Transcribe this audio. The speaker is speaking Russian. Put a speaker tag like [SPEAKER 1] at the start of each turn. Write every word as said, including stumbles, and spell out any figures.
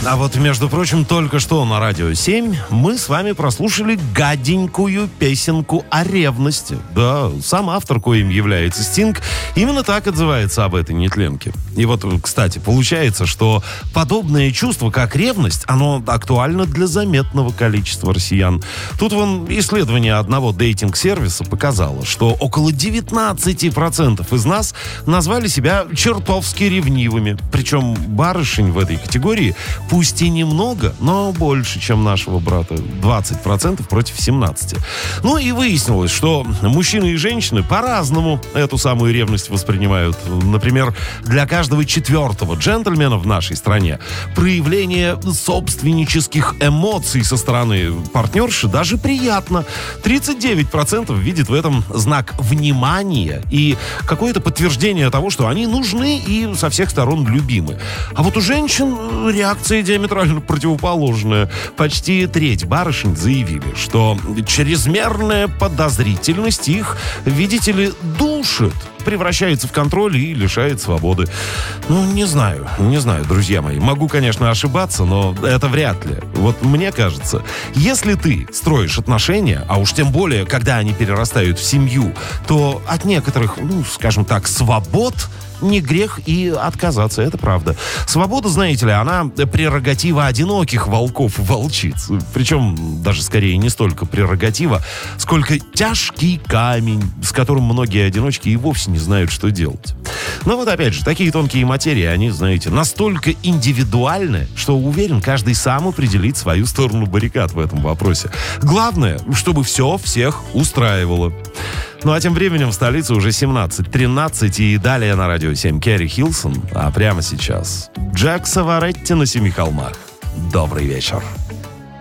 [SPEAKER 1] А вот, между прочим, только что на Радио семь мы с вами прослушали гаденькую песенку о ревности. Да, сам автор, коим является Стинг, именно так отзывается об этой нетленке. И вот, кстати, получается, что подобное чувство, как ревность, оно актуально для заметного количества россиян. Тут вон исследование одного дейтинг-сервиса показало, что около девятнадцать процентов из нас назвали себя чертовски ревнивыми. Причем барышень в этой категории пусть и немного, но больше, чем нашего брата. двадцать процентов против семнадцати. Ну и выяснилось, что мужчины и женщины по-разному эту самую ревность воспринимают. Например, для каждого четвертого джентльмена в нашей стране проявление собственнических эмоций со стороны партнерши даже приятно. тридцать девять процентов видит в этом знак внимания и какое-то подтверждение того, что они нужны и со всех сторон любимы. А вот у женщин реакция диаметрально противоположная. Почти треть барышень заявили, что чрезмерная подозрительность их, видите ли, душит, превращается в контроль и лишает свободы. Ну, не знаю, не знаю, друзья мои. Могу, конечно, ошибаться, но это вряд ли. Вот мне кажется, если ты строишь отношения, а уж тем более, когда они перерастают в семью, то от некоторых, ну, скажем так, свобод не грех и отказаться, это правда. Свобода, знаете ли, она прерогатива одиноких волков и волчиц. Причем даже скорее не столько прерогатива, сколько тяжкий камень, с которым многие одиночки и вовсе не знают, что делать. Но вот опять же, такие тонкие материи, они, знаете, настолько индивидуальны, что, уверен, каждый сам определит свою сторону баррикад в этом вопросе. Главное, чтобы все всех устраивало. Ну а тем временем в столице уже семнадцать тринадцать, и далее на Радио семь Кэрри Хилсон, а прямо сейчас Джек Саваретти на Семи холмах. Добрый вечер.